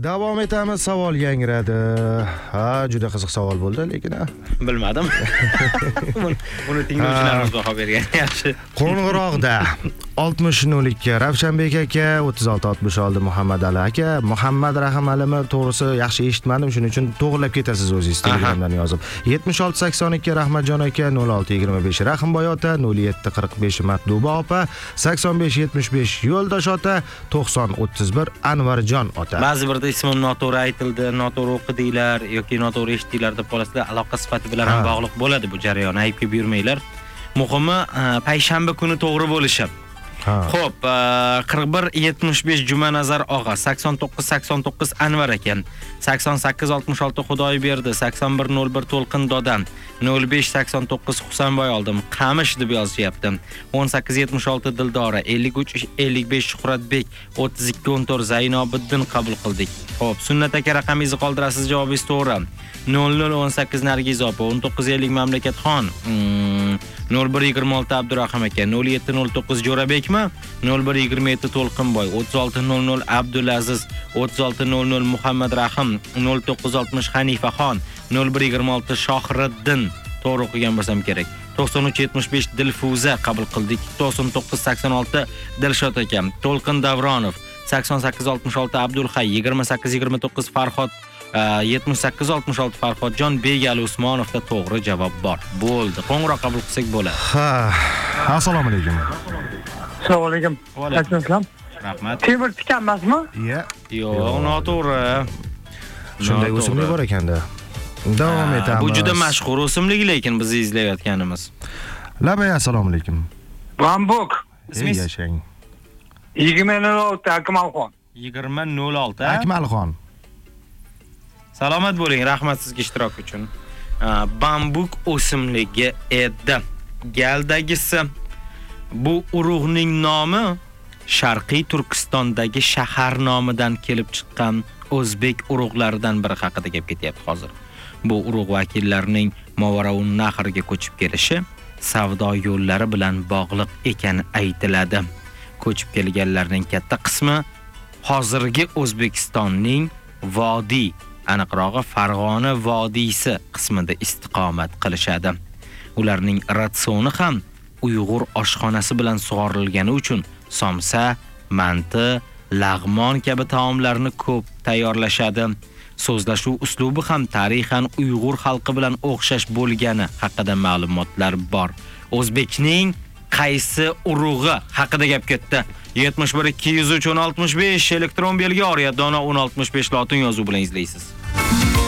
Davom etamiz, savol yangradi. Juda qiziq savol bo'ldi, lekin bilmadim. Buni tinglovchilarimiz baho bergan. Yaxshi. Qo'ng'iroqda 60:02 Ravshanbek aka, 36:60 oldi Muhammad Ali aka. Muhammad Rahim Alimi to'g'risi yaxshi eshitmadim, shuning uchun to'g'rilab ketasiz o'zingiz Telegramdan yozib. 76:82 Rahmatjon aka, 06:25 Rahimboy ota, 07:45 Matluba opa, 85:75 Yo'ldosh ota, 90:31 Anvarjon ota. Ba'zi birda ismim noto'g'ri aytildi, noto'g'ri o'qidinglar yoki noto'g'ri eshitdinglar deb qolasizlar, aloqa sifati bilan ham bog'liq bo'ladi bu jarayon. Aybga buyurmanglar. Muhimi payshanba kuni to'g'ri bo'lishi. Xo'p, 41:75 Jumanazar og'a, 89:89 Anvar ekan, 88:66 Xudoyberdi, 81:01 To'lqin Dodam, 05:89 Husanboy oldim, Qamish deb yozishyapti. 18:76 Dildora, 53:55 Shuhratbek, 32:14 Zaynobiddin qabul qildik. Xo'p, Sunnat aka raqamingizni qoldirasiz, javobingiz to'g'ri. 00:18 Nargiz opa, 19:50 Mamlakatxon, 01:26 Abdurahim aka, 07:09 Jo'rabekmi? 01:27 To'lqinboy, 36:00 Abdulaziz, 36:00 Muhammad Rahim, 09:60 Hanifaxon, 01:26 Shohriddin, to'g'ri o'qigan bo'lsam kerak. 93:75 Dilfuza qabul qildik. 99:86 Dilshod aka, To'lqin Davronov, 88:66 Abdulhay, 28:29 Farhod, 78:66 Farhodjon Begal Usmonovda to'g'ri javob bor. Bo'ldi. Qo'ng'iroq qabul qilsak bo'ladi. Assalomu alaykum. Assalomu alaykum. Assalomu. Rahmat. Temir tikan emasmi? Yo'q, noto'g'ri. Shunday o'simlik bor ekanda. Davom etamiz. Bu juda mashhur o'simlik, lekin biz izlayotganimiz. Labay, assalomu alaykum. Bambuk. Ismingiz? Yashang. 20:06 Akmalxon. 20:06. Akmalxon. Salomat bo'ling, rahmat sizga ishtirok uchun. Bambuk o'simligi edi. Galdagisi bu urug'ning nomi Sharqiy Turkistondagi shahar nomidan kelib chiqqan o'zbek urug'laridan biri haqida gap ketyapti hozir. Bu urug' vakillarining Movaroun Nahrga ko'chib kelishi savdo yo'llari bilan bog'liq ekani aytiladi. Ko'chib kelganlarning katta qismi hozirgi O'zbekistonning vodiy, aniqrog'i Farg'ona vodiysi qismida istiqomat qilishadi. Ularning ratsioni ham Uyg'ur oshxonasi bilan sug'orilgani uchun somsa, manti, lag'mon kabi taomlarni ko'p tayyorlashadi. So'zlashuv uslubi ham tarixan Uyg'ur xalqi bilan o'xshash bo'lgani haqida ma'lumotlar bor. O'zbekning qaysi urug'i haqida gap ketdi? 71 203 1065 elektron belgi oriyat dona 1065 lotin yozuv bilan izlaysiz.